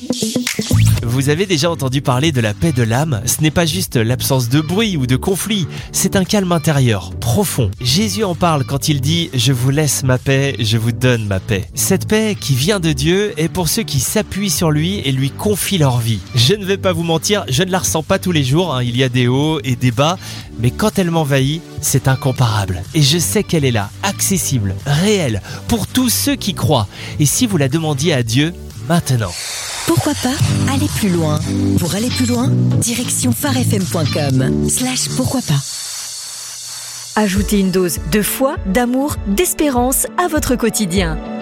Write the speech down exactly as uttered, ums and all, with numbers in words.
Vous avez déjà entendu parler de la paix de l'âme ? Ce n'est pas juste l'absence de bruit ou de conflit, c'est un calme intérieur, profond. Jésus en parle quand il dit « Je vous laisse ma paix, je vous donne ma paix ». Cette paix qui vient de Dieu est pour ceux qui s'appuient sur lui et lui confient leur vie. Je ne vais pas vous mentir, je ne la ressens pas tous les jours, hein. Il y a des hauts et des bas, mais quand elle m'envahit, c'est incomparable. Et je sais qu'elle est là, accessible, réelle, pour tous ceux qui croient. Et si vous la demandiez à Dieu, maintenant. Pourquoi pas aller plus loin? Pour aller plus loin, direction phare f m point com slash pourquoi pas. Ajoutez une dose de foi, d'amour, d'espérance à votre quotidien.